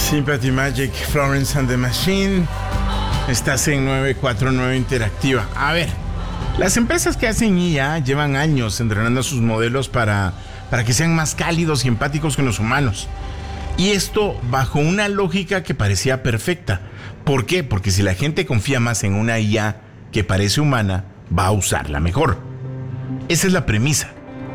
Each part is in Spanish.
Sympathy Magic, Florence and the Machine. Estás en 949 Interactiva. A ver, las empresas que hacen IA llevan años entrenando a sus modelos para que sean más cálidos y empáticos con los humanos. Y esto bajo una lógica que parecía perfecta. ¿Por qué? Porque si la gente confía más en una IA que parece humana, va a usarla mejor. Esa es la premisa.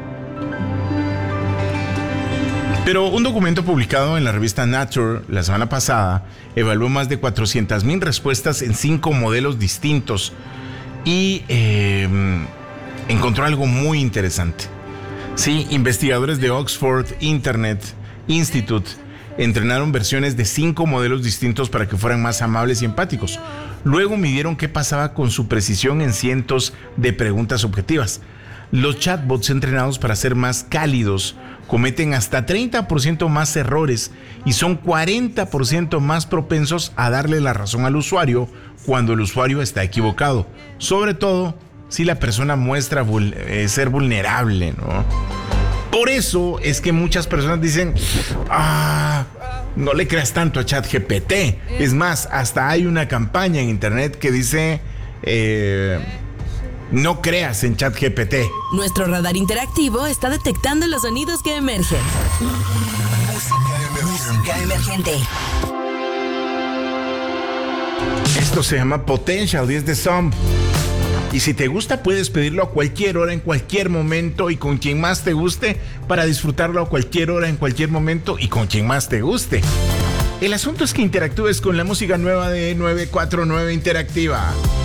Pero un documento publicado en la revista Nature la semana pasada evaluó más de 400,000 respuestas en 5 modelos distintos y encontró algo muy interesante. Sí, investigadores de Oxford Internet Institute entrenaron versiones de 5 modelos distintos para que fueran más amables y empáticos. Luego midieron qué pasaba con su precisión en cientos de preguntas objetivas. Los chatbots entrenados para ser más cálidos cometen hasta 30% más errores y son 40% más propensos a darle la razón al usuario cuando el usuario está equivocado. Sobre todo si la persona muestra ser vulnerable, ¿no? Por eso es que muchas personas dicen, no le creas tanto a ChatGPT. Es más, hasta hay una campaña en internet que dice, no creas en ChatGPT. Nuestro radar interactivo está detectando los sonidos que emergen. Música emergente. Esto se llama Potential y es de Some. Y si te gusta, puedes pedirlo a cualquier hora, en cualquier momento y con quien más te guste, para disfrutarlo a cualquier hora, en cualquier momento y con quien más te guste. El asunto es que interactúes con la música nueva de 949 Interactiva.